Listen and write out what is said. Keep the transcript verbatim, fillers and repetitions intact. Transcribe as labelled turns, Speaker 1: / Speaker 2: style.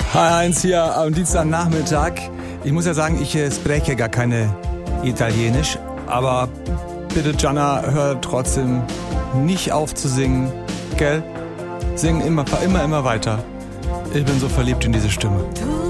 Speaker 1: Hi Heinz hier am Dienstagnachmittag. Ich muss ja sagen, ich äh, spreche gar keine Italienisch, aber bitte Gianna, hör trotzdem nicht auf zu singen, gell? Sing immer, immer, immer weiter. Ich bin so verliebt in diese Stimme.
Speaker 2: Du